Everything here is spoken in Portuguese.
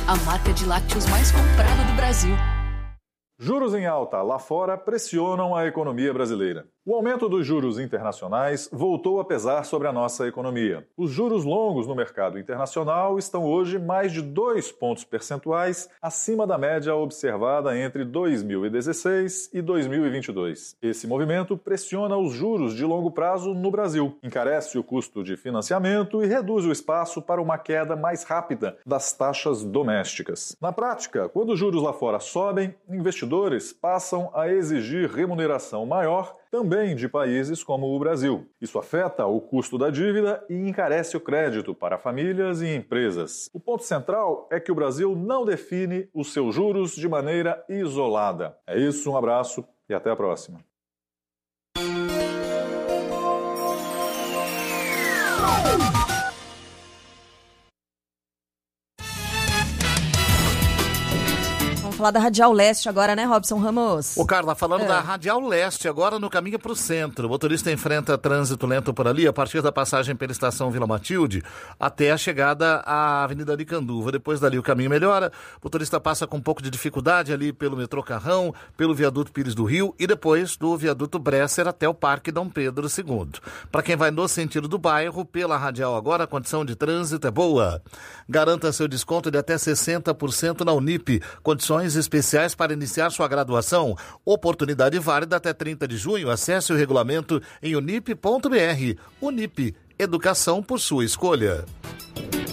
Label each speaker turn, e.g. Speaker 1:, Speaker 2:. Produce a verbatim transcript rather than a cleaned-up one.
Speaker 1: a marca de lácteos mais comprada do Brasil.
Speaker 2: Juros em alta lá fora pressionam a economia brasileira. O aumento dos juros internacionais voltou a pesar sobre a nossa economia. Os juros longos no mercado internacional estão hoje mais de dois pontos percentuais acima da média observada entre dois mil e dezesseis e dois mil e vinte e dois. Esse movimento pressiona os juros de longo prazo no Brasil, encarece o custo de financiamento e reduz o espaço para uma queda mais rápida das taxas domésticas. Na prática, quando os juros lá fora sobem, investidores passam a exigir remuneração maior também de países como o Brasil. Isso afeta o custo da dívida e encarece o crédito para famílias e empresas. O ponto central é que o Brasil não define os seus juros de maneira isolada. É isso, um abraço e até a próxima.
Speaker 3: Falar da Radial Leste agora, né, Robson Ramos?
Speaker 4: Ô, Carla, falando
Speaker 3: é.
Speaker 4: da Radial Leste, agora no caminho para o centro. O motorista enfrenta trânsito lento por ali, a partir da passagem pela estação Vila Matilde, até a chegada à Avenida Aricanduva. Depois dali o caminho melhora, o motorista passa com um pouco de dificuldade ali pelo metrô Carrão, pelo viaduto Pires do Rio e depois do viaduto Bresser até o Parque Dom Pedro segundo. Para quem vai no sentido do bairro, pela Radial agora, a condição de trânsito é boa. Garanta seu desconto de até sessenta por cento na Unip. Condições especiais para iniciar sua graduação. Oportunidade válida até trinta de junho. Acesse o regulamento em unip ponto br. Unip, educação por sua escolha.